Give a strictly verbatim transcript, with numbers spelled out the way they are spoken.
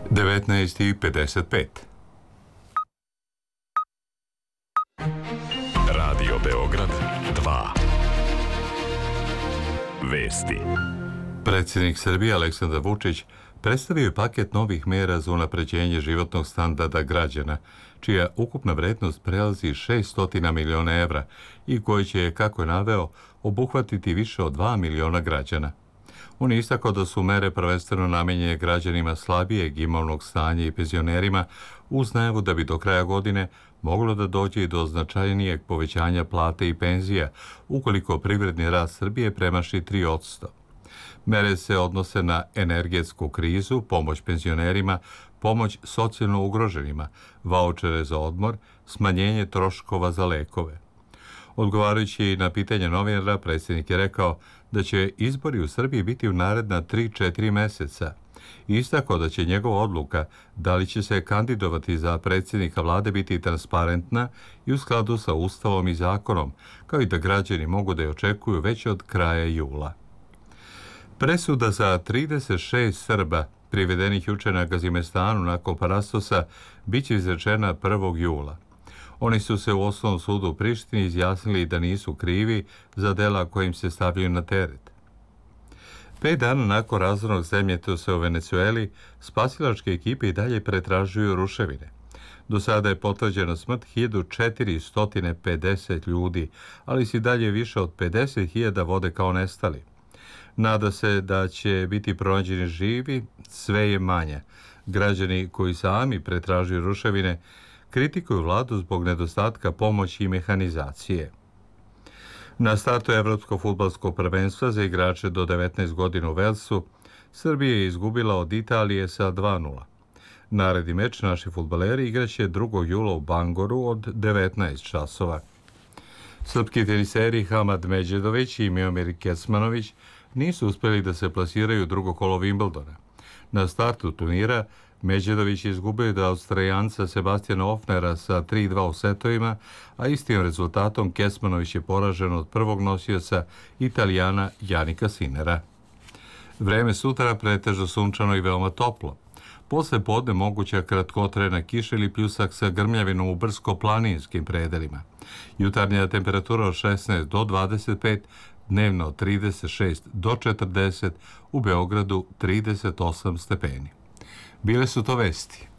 devetnaest i pedeset pet. Radio Beograd dva. Vesti. Predsjednik Srbije Aleksandar Vučić predstavio je paket novih mera za unapređenje životnog standarda građana, čija ukupna vrednost prelazi šessto miliona evra i koji će, kako je naveo, obuhvatiti više od dva miliona građana. On je istakao da su mere prvenstveno namenjene građanima slabijeg imovnog stanja i penzionerima, uz najavu da bi do kraja godine moglo da dođe i do značajnijeg povećanja plate i penzija, ukoliko privredni rast Srbije premaši tri posto. Mere se odnose na energetsku krizu, pomoć penzionerima, pomoć socijalno ugroženima, vaučere za odmor, smanjenje troškova za lekove. Odgovarajući na pitanje novinara, predsjednik je rekao da će izbori u Srbiji biti u naredna tri do četiri meseca. Istakao da će njegova odluka da li će se kandidovati za predsjednika vlade biti transparentna i u skladu sa Ustavom i zakonom, kao i da građani mogu da je očekuju već od kraja jula. Presuda za trideset šest Srba privedenih juče na Gazimestanu nakon Parastosa biće izrečena prvog jula. Oni su se u Osnovnom sudu u Prištini izjasnili da nisu krivi za dela kojim se stavljaju na teret. Pet dana nakon razornog zemljotresa u Venecueli, spasilačke ekipe i dalje pretražuju ruševine. Do sada je potvrđena smrt hiljadu četiristo pedeset ljudi, ali se dalje više od pedeset hiljada vode kao nestali. Nada se da će biti pronađeni živi, sve je manje. Građani koji sami pretražuju ruševine kritikuju vladu zbog nedostatka pomoći i mehanizacije. Na startu Evropskog fudbalskog prvenstva za igrače do devetnaest godina u Velsu, Srbija je izgubila od Italije sa dva nula. Naredni meč naši fudbaleri igraće drugog jula u Bangoru od devetnaest časova. Srpski teniseri Hamad Međedović i Miomir Kecmanović nisu uspjeli da se plasiraju u drugo kolo Wimbledona. Na startu turnira Međedović je izgubio od Austrajanca Sebastijana Ofnera sa tri dva u setovima, a istim rezultatom Kecmanović je poražen od prvog nosioca Italijana Janika Sinera. Vreme sutra pretežno sunčano i veoma toplo. Posle podne moguća kratkotrajna kiša ili pljusak sa grmljavinom u brdsko-planinskim predelima. Jutarnja temperatura od šesnaest do dvadeset pet, dnevno od trideset šest do četrdeset, u Beogradu trideset osam stepeni. Bile su to vesti.